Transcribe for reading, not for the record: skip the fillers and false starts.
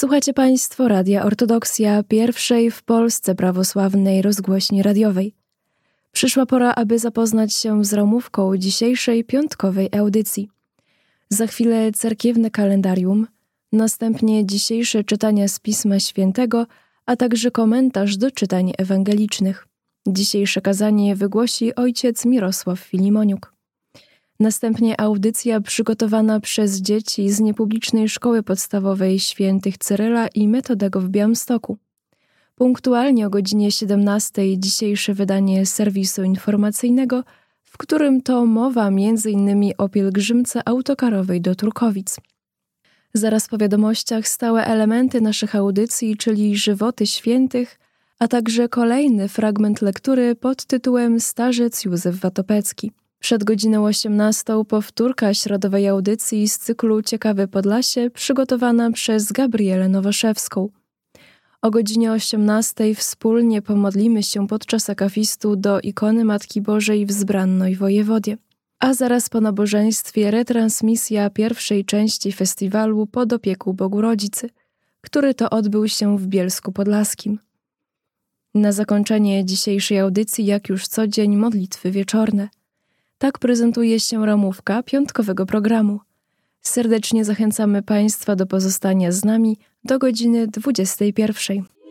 Słuchacie Państwo Radia Ortodoksja, pierwszej w Polsce prawosławnej rozgłośni radiowej. Przyszła pora, aby zapoznać się z ramówką dzisiejszej piątkowej audycji. Za chwilę cerkiewne kalendarium, następnie dzisiejsze czytania z Pisma Świętego, a także komentarz do czytań ewangelicznych. Dzisiejsze kazanie wygłosi ojciec Mirosław Filimoniuk. Następnie audycja przygotowana przez dzieci z niepublicznej szkoły podstawowej świętych Cyryla i Metodego w Białymstoku. Punktualnie o godzinie 17:00 dzisiejsze wydanie serwisu informacyjnego, w którym to mowa m.in. o pielgrzymce autokarowej do Turkowic. Zaraz po wiadomościach stałe elementy naszych audycji, czyli żywoty świętych, a także kolejny fragment lektury pod tytułem Starzec Józef Watopecki. Przed godziną 18:00 powtórka środowej audycji z cyklu Ciekawe Podlasie przygotowana przez Gabrielę Nowaszewską. O godzinie 18:00 wspólnie pomodlimy się podczas akafistu do ikony Matki Bożej w Zbrannoj Wojewodzie. A zaraz po nabożeństwie retransmisja pierwszej części festiwalu Pod opieką Bogu Rodzicy, który to odbył się w Bielsku Podlaskim. Na zakończenie dzisiejszej audycji, jak już co dzień, modlitwy wieczorne. Tak prezentuje się ramówka piątkowego programu. Serdecznie zachęcamy Państwa do pozostania z nami do godziny 21:00.